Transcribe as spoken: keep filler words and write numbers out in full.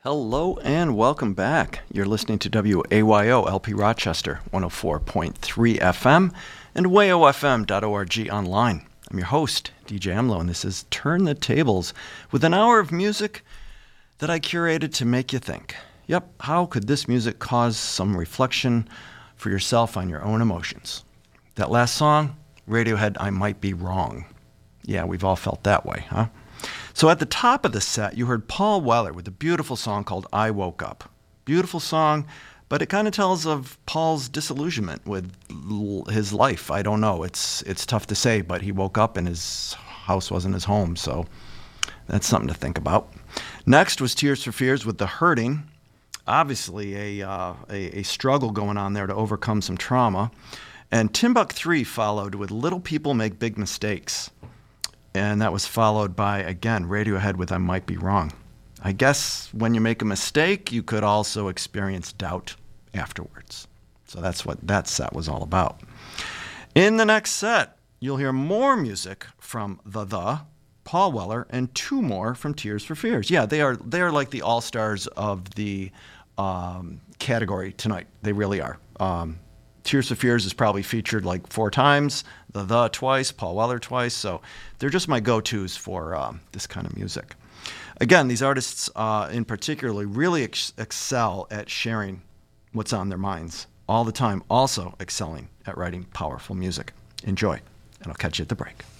Hello and welcome back. You're listening to W A Y O L P Rochester, one oh four point three F M and way o f m dot org online. I'm your host, D J Emlo, and this is Turn the Tables with an hour of music that I curated to make you think. Yep, how could this music cause some reflection for yourself on your own emotions? That last song, Radiohead, I Might Be Wrong. Yeah, we've all felt that way, huh? So at the top of the set, you heard Paul Weller with a beautiful song called I Woke Up. Beautiful song, but it kind of tells of Paul's disillusionment with l- his life. I don't know. It's it's tough to say, but he woke up and his house wasn't his home, so that's something to think about. Next was Tears for Fears with The Hurting. Obviously a, uh, a, a struggle going on there to overcome some trauma. And Timbuk three followed with Little People Make Big Mistakes. And that was followed by, again, Radiohead with I Might Be Wrong. I guess when you make a mistake, you could also experience doubt afterwards. So that's what that set was all about. In the next set, you'll hear more music from The The, Paul Weller, and two more from Tears for Fears. Yeah, they are they are like the all-stars of the um, category tonight. They really are. Um, Tears for Fears is probably featured like four times, The The twice, Paul Weller twice, so they're just my go-tos for um, this kind of music. Again, these artists uh, in particular really ex- excel at sharing what's on their minds all the time, also excelling at writing powerful music. Enjoy, and I'll catch you at the break.